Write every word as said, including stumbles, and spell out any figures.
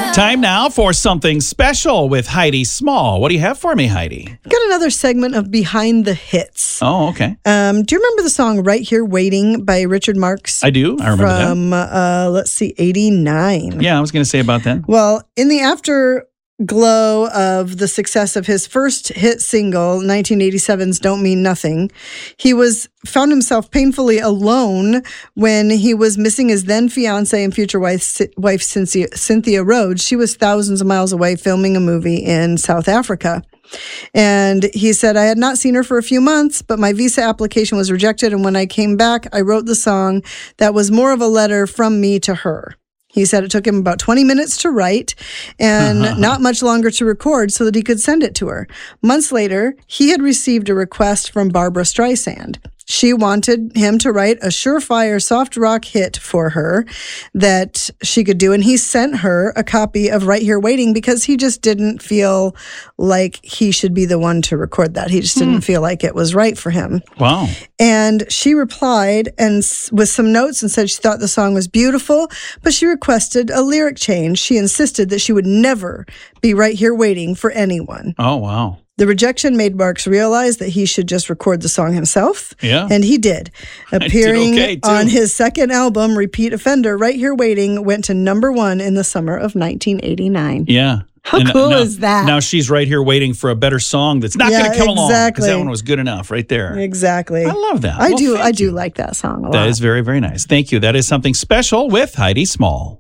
Time now for something special with Heidi Small. What do you have for me, Heidi? Got another segment of Behind the Hits. Oh, okay. Um, do you remember the song Right Here Waiting by Richard Marx? I do. I remember from, that. From, uh, let's see, eighty-nine. Yeah, I was going to say about that. Well, in the afterglow of the success of his first hit single, nineteen eighty-seven's Don't Mean Nothing, he was found himself painfully alone when he was missing his then fiancée and future wife, wife Cynthia, Cynthia Rhodes. She was thousands of miles away filming a movie in South Africa. And he said, I had not seen her for a few months, but my visa application was rejected. And when I came back, I wrote the song that was more of a letter from me to her. He said it took him about twenty minutes to write and uh-huh. not much longer to record so that he could send it to her. Months later, he had received a request from Barbra Streisand. She wanted him to write a surefire soft rock hit for her that she could do. And he sent her a copy of Right Here Waiting because he just didn't feel like he should be the one to record that. He just didn't hmm. feel like it was right for him. Wow. And she replied and with some notes and said she thought the song was beautiful, but she requested a lyric change. She insisted that she would never be right here waiting for anyone. Oh, wow. The rejection made Marx realize that he should just record the song himself. Yeah. And he did. Appearing did okay on his second album, Repeat Offender, Right Here Waiting went to number one in the summer of nineteen eighty-nine. Yeah. How and cool now, is that? Now she's right here waiting for a better song that's not yeah, going to come exactly. along because that one was good enough right there. Exactly. I love that. I well, do. I do you. like that song a lot. That is very, very nice. Thank you. That is something special with Heidi Small.